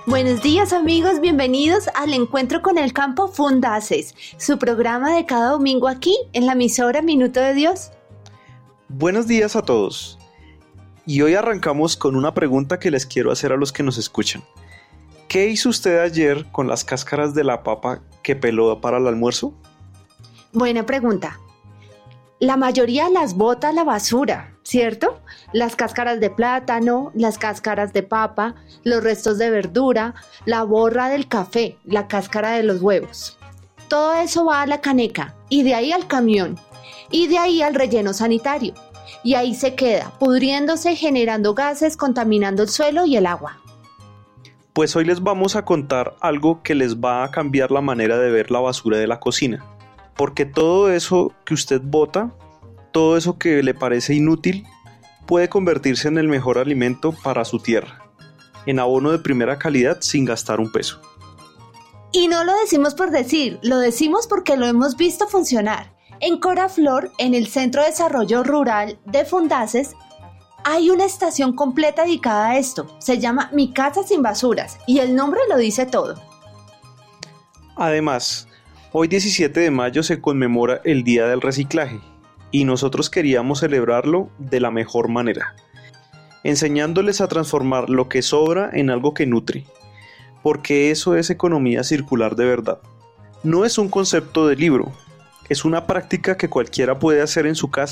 Buenos días amigos, bienvenidos al Encuentro con el Campo Fundaces, su programa de cada domingo aquí en la emisora Minuto de Dios. Buenos días a todos. Y hoy arrancamos con una pregunta que les quiero hacer a los que nos escuchan. ¿Qué hizo usted ayer con las cáscaras de la papa que peló para el almuerzo? Buena pregunta. La mayoría las bota a la basura, ¿cierto? Las cáscaras de plátano, las cáscaras de papa, los restos de verdura, la borra del café, la cáscara de los huevos. Todo eso va a la caneca y de ahí al camión y de ahí al relleno sanitario. Y ahí se queda, pudriéndose, generando gases, contaminando el suelo y el agua. Pues hoy les vamos a contar algo que les va a cambiar la manera de ver la basura de la cocina. Porque todo eso que usted bota, todo eso que le parece inútil, puede convertirse en el mejor alimento para su tierra, en abono de primera calidad sin gastar un peso. Y no lo decimos por decir, lo decimos porque lo hemos visto funcionar. En Coraflor, en el Centro de Desarrollo Rural de Fundaces, hay una estación completa dedicada a esto. Se llama Mi Casa Sin Basuras y el nombre lo dice todo. Además, hoy 17 de mayo se conmemora el Día del Reciclaje y nosotros queríamos celebrarlo de la mejor manera, enseñándoles a transformar lo que sobra en algo que nutre, porque eso es economía circular de verdad. No es un concepto de libro, es una práctica que cualquiera puede hacer en su casa